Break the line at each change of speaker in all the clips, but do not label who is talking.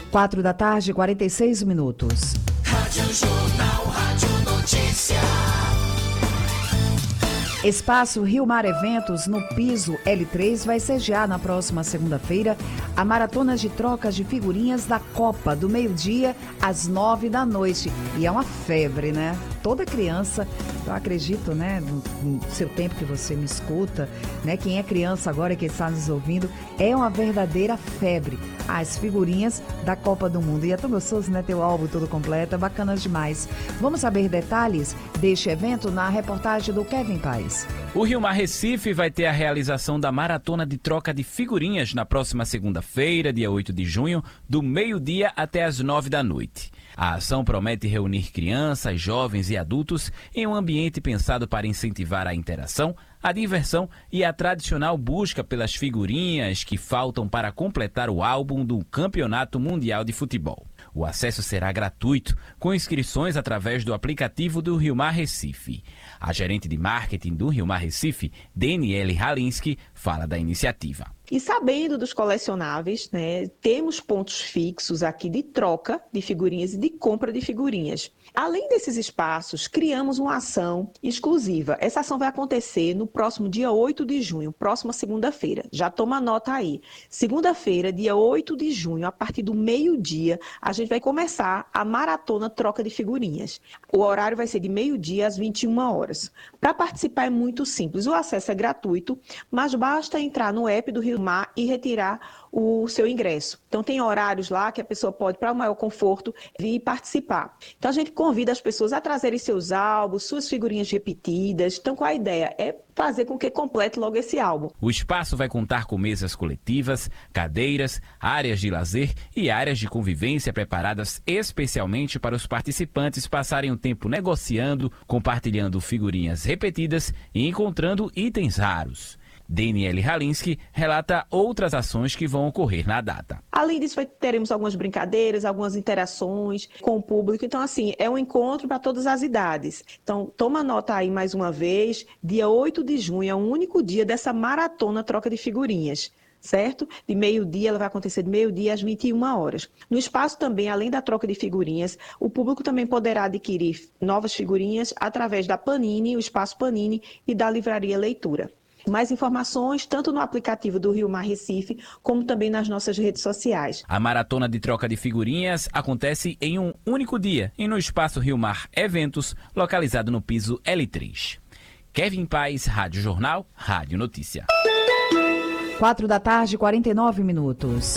4 da tarde, 46 minutos.
Rádio Jornal, Rádio Notícia.
Espaço Rio Mar Eventos, no piso L3, vai sediar na próxima segunda-feira a maratona de trocas de figurinhas da Copa, do meio-dia às 9 da noite. E é uma febre, né? Toda criança, eu acredito, né, no seu tempo que você me escuta, né, quem é criança agora, que está nos ouvindo, é uma verdadeira febre. As figurinhas da Copa do Mundo. E é tão gostoso, né, ter o álbum todo completo, é bacana demais. Vamos saber detalhes deste evento na reportagem do Kevin Paes.
O Rio Mar Recife vai ter a realização da maratona de troca de figurinhas na próxima segunda-feira, dia 8 de junho, do meio-dia até as 9 da noite. A ação promete reunir crianças, jovens e adultos em um ambiente pensado para incentivar a interação, a diversão e a tradicional busca pelas figurinhas que faltam para completar o álbum do Campeonato Mundial de Futebol. O acesso será gratuito, com inscrições através do aplicativo do Rio Mar Recife. A gerente de marketing do Rio Mar Recife, Daniele Halinski, fala da iniciativa.
E sabendo dos colecionáveis, né, temos pontos fixos aqui de troca de figurinhas e de compra de figurinhas. Além desses espaços, criamos uma ação exclusiva. Essa ação vai acontecer no próximo dia 8 de junho, próxima segunda-feira. Já toma nota aí. Segunda-feira, dia 8 de junho, a partir do meio-dia, a gente vai começar a maratona troca de figurinhas. O horário vai ser de meio-dia às 21 horas. Para participar é muito simples. O acesso é gratuito, mas basta entrar no app do Rio Mar e retirar o seu ingresso. Então tem horários lá que a pessoa pode, para o maior conforto, vir participar. Então a gente convida as pessoas a trazerem seus álbuns, suas figurinhas repetidas. Então qual a ideia? É fazer com que complete logo esse álbum.
O espaço vai contar com mesas coletivas, cadeiras, áreas de lazer e áreas de convivência preparadas especialmente para os participantes passarem o tempo negociando, compartilhando figurinhas repetidas e encontrando itens raros. Daniele Halinski relata outras ações que vão ocorrer na data.
Além disso, teremos algumas brincadeiras, algumas interações com o público. Então, assim, é um encontro para todas as idades. Então, toma nota aí mais uma vez, dia 8 de junho é o único dia dessa maratona troca de figurinhas. Certo? De meio-dia, ela vai acontecer de meio-dia às 21 horas. No espaço também, além da troca de figurinhas, o público também poderá adquirir novas figurinhas através da Panini, o espaço Panini e da Livraria Leitura. Mais informações, tanto no aplicativo do Rio Mar Recife, como também nas nossas redes sociais.
A maratona de troca de figurinhas acontece em um único dia e no Espaço Rio Mar Eventos, localizado no piso L3. Kevin Paes, Rádio Jornal, Rádio Notícia.
4 da tarde, 49 minutos.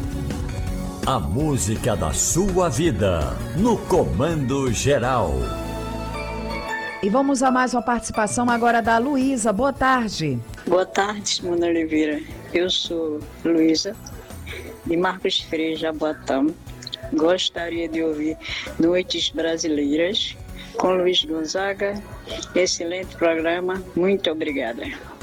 A música da sua vida, no Comando Geral.
E vamos a mais uma participação agora da Luísa. Boa tarde.
Boa tarde, Simone Oliveira. Eu sou Luísa, de Marcos Freire, Jaboatão. Gostaria de ouvir Noites Brasileiras com Luiz Gonzaga. Excelente programa. Muito obrigada.